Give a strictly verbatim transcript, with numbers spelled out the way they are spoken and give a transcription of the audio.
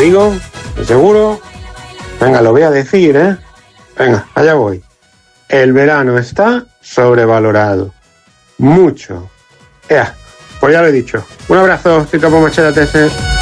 digo, de seguro. Venga, lo voy a decir, ¿eh? Venga, allá voy. El verano está sobrevalorado. Mucho. Ea, pues ya lo he dicho. Un abrazo, soy Capo Machete T C.